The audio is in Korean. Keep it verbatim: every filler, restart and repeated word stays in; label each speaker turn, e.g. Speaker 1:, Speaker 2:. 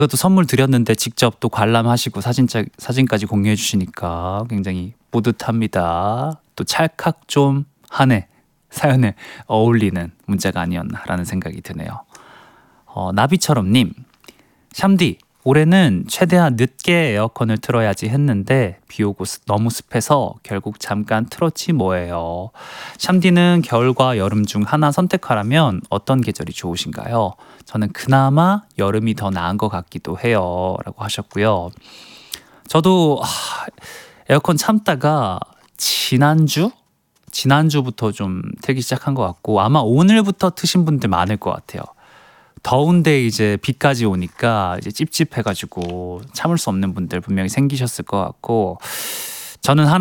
Speaker 1: 그것도 선물 드렸는데 직접 또 관람하시고 사진짜, 사진까지 공유해 주시니까 굉장히 뿌듯합니다. 또 찰칵 좀 하네. 사연에 어울리는 문자가 아니었나라는 생각이 드네요. 어, 나비처럼님, 샴디, 올해는 최대한 늦게 에어컨을 틀어야지 했는데 비 오고 습- 너무 습해서 결국 잠깐 틀었지 뭐예요. 샴디는 겨울과 여름 중 하나 선택하라면 어떤 계절이 좋으신가요? 저는 그나마 여름이 더 나은 것 같기도 해요. 라고 하셨고요. 저도 하, 에어컨 참다가 지난주? 지난주부터 좀 틀기 시작한 것 같고 아마 오늘부터 트신 분들 많을 것 같아요. 더운데 이제 비까지 오니까 이제 찝찝해가지고 참을 수 없는 분들 분명히 생기셨을 것 같고 저는